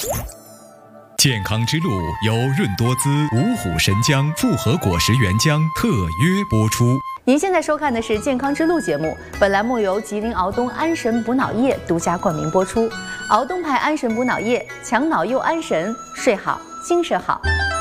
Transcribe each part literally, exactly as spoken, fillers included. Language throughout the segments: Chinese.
健康之路由润多滋、五虎神姜复合果实原浆特约播出。 您现在收看的是《健康之路》节目，本栏目由吉林敖东安神补脑液独家冠名播出。敖东牌安神补脑液，强脑又安神，睡好精神好。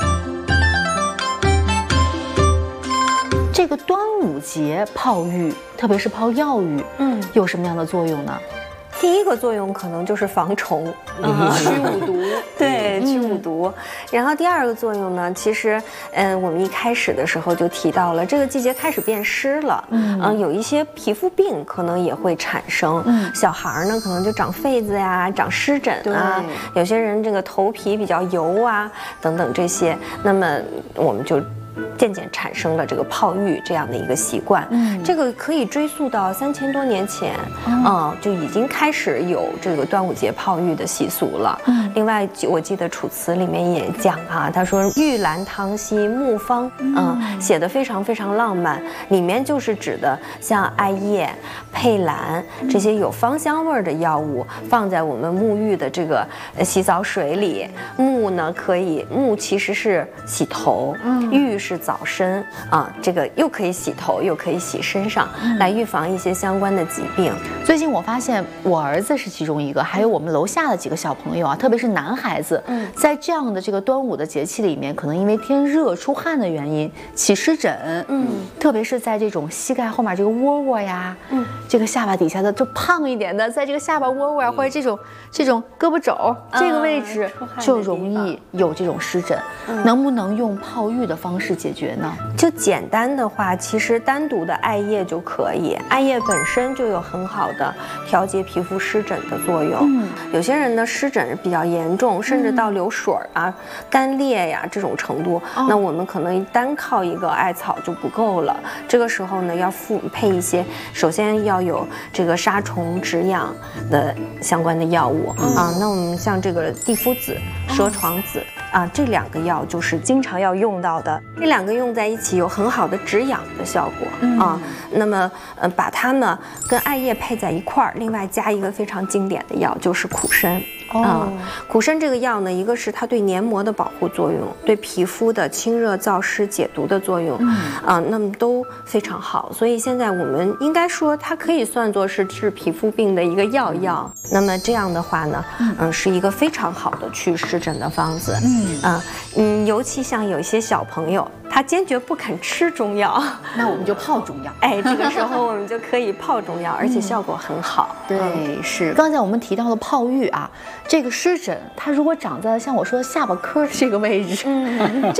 这个端午节泡浴，特别是泡药浴，嗯，有什么样的作用呢？ 第一个作用可能就是防虫， 嗯，驱五毒， 对，驱五毒。然后第二个作用呢，其实，嗯，我们一开始的时候就提到了，这个季节开始变湿了，嗯，嗯有一些皮肤病可能也会产生。嗯，小孩呢可能就长痱子呀，长湿疹啊，有些人这个头皮比较油啊，等等这些，那么我们就渐渐产生了这个泡浴这样的一个习惯，嗯，这个可以追溯到三千多年前，嗯、呃，就已经开始有这个端午节泡浴的习俗了。嗯，另外我记得《楚辞》里面也讲啊，他说“玉兰汤兮木方”，嗯、呃，写得非常非常浪漫，里面就是指的像艾叶、佩兰这些有芳香味的药物放在我们沐浴的这个洗澡水里。木呢，可以木其实是洗头，嗯，浴是早身啊，这个又可以洗头，又可以洗身上，嗯、来预防一些相关的疾病。 最近我发现我儿子是其中一个，还有我们楼下的几个小朋友啊，特别是男孩子，嗯，在这样的这个端午的节气里面，可能因为天热出汗的原因起湿疹，嗯，特别是在这种膝盖后面这个窝窝呀，嗯，这个下巴底下的就胖一点的，在这个下巴窝窝啊，或者这种这种胳膊肘这个位置就容易有这种湿疹，嗯、能不能用泡浴的方式解决呢？ 就简单的话，其实单独的艾叶就可以，艾叶本身就有很好的调节皮肤湿疹的作用。嗯，有些人的湿疹比较严重，甚至到流水啊、干裂呀这种程度，哦、那我们可能单靠一个艾草就不够了。这个时候呢，要附配一些，首先要有这个杀虫止痒的相关的药物、嗯、啊。那我们像这个地肤子、蛇床子。啊，这两个药就是经常要用到的，这两个用在一起有很好的止痒的效果、嗯、啊。那么，呃，把它呢跟艾叶配在一块儿，另外加一个非常经典的药，就是苦参。啊、哦，苦参这个药呢，一个是它对黏膜的保护作用，对皮肤的清热燥湿解毒的作用，嗯、啊，那么都非常好。所以现在我们应该说，它可以算作是治皮肤病的一个药药。那么这样的话呢，嗯，是一个非常好的祛湿疹的方子。嗯啊，嗯，尤其像有一些小朋友，他坚决不肯吃中药， 那我们就泡中药。 哎，这个时候我们就可以泡中药，而且效果很好。 对，嗯、是。刚才我们提到了泡浴啊。这个湿疹，它如果长在像我说的下巴颏这个位置，嗯，